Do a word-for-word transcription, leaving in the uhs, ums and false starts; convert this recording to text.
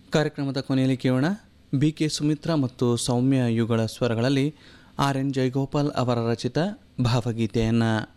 ಕಾರ್ಯಕ್ರಮದ ಕೊನೆಯಲ್ಲಿ ಕೇಳೋಣ ಬಿ ಕೆ ಸುಮಿತ್ರಾ ಮತ್ತು ಸೌಮ್ಯ ಯುಗಳ ಸ್ವರಗಳಲ್ಲಿ ಆರ್ ಎನ್ ಜಯಗೋಪಾಲ್ ಅವರ ರಚಿತ ಭಾವಗೀತೆಯನ್ನು.